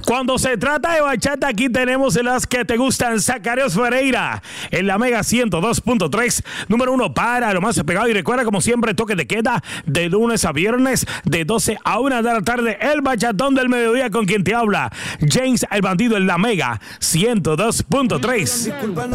Cuando se trata de bachata, aquí tenemos las que te gustan. Zacarías Ferreira en la Mega 102.3, número 1 para lo más pegado. Y recuerda, como siempre, toque de queda de lunes a viernes de 12 a 1 de la tarde. El bachatón del mediodía con quien te habla James el Bandido en la Mega 102.3.